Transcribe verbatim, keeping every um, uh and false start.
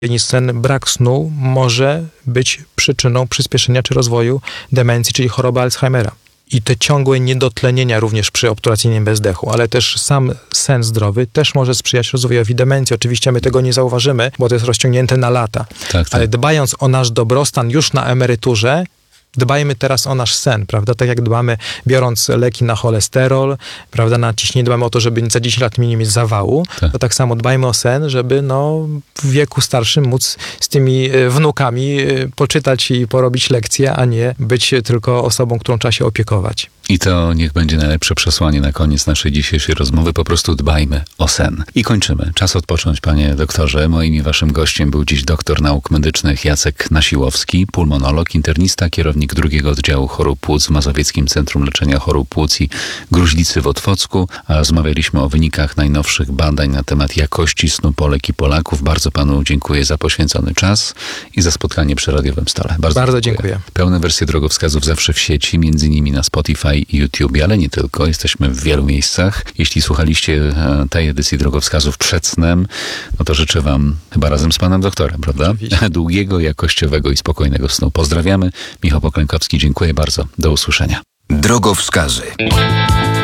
Sen, brak snu może być przyczyną przyspieszenia czy rozwoju demencji, czyli choroby Alzheimera. I te ciągłe niedotlenienia również przy obturacyjnym bezdechu, ale też sam sen zdrowy też może sprzyjać rozwojowi demencji. Oczywiście my tego nie zauważymy, bo to jest rozciągnięte na lata. Tak, tak. Ale dbając o nasz dobrostan już na emeryturze, dbajmy teraz o nasz sen, prawda? Tak jak dbamy, biorąc leki na cholesterol, prawda, na ciśnienie, dbamy o to, żeby za dziesięć lat nie mieć zawału, tak. To tak samo dbajmy o sen, żeby no, w wieku starszym móc z tymi wnukami poczytać i porobić lekcje, a nie być tylko osobą, którą trzeba się opiekować. I to niech będzie najlepsze przesłanie na koniec naszej dzisiejszej rozmowy. Po prostu dbajmy o sen. I kończymy. Czas odpocząć, panie doktorze. Moim i waszym gościem był dziś doktor nauk medycznych Jacek Nasiłowski, pulmonolog, internista, kierownik drugiego oddziału chorób płuc w Mazowieckim Centrum Leczenia Chorób Płuc i Gruźlicy w Otwocku. A rozmawialiśmy o wynikach najnowszych badań na temat jakości snu Polek i Polaków. Bardzo panu dziękuję za poświęcony czas i za spotkanie przy radiowym stole. Bardzo, Bardzo dziękuję. dziękuję. Pełne wersje drogowskazów zawsze w sieci, między innymi na Spotify i YouTube, ale nie tylko. Jesteśmy w wielu miejscach. Jeśli słuchaliście tej edycji drogowskazów przed snem, no to życzę wam chyba razem z panem doktorem, prawda? Oczywiście. Długiego, jakościowego i spokojnego snu. Pozdrawiamy. Michał Poklękowski, dziękuję bardzo. Do usłyszenia. Drogowskazy.